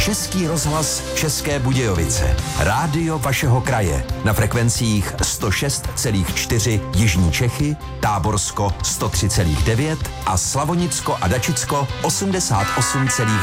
Český rozhlas České Budějovice. Rádio vašeho kraje. Na frekvencích 106,4 Jižní Čechy, Táborsko 103,9 a Slavonicko a Dačicko 88,2.